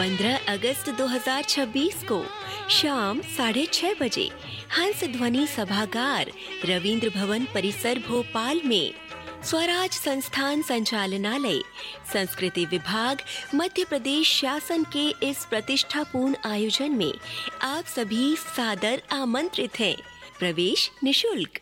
15 अगस्त 2026 को शाम 6:30 बजे हंस ध्वनि सभागार, रविंद्र भवन परिसर, भोपाल में स्वराज संस्थान संचालनालय, संस्कृति विभाग, मध्य प्रदेश शासन के इस प्रतिष्ठापूर्ण आयोजन में आप सभी सादर आमंत्रित हैं। प्रवेश निशुल्क।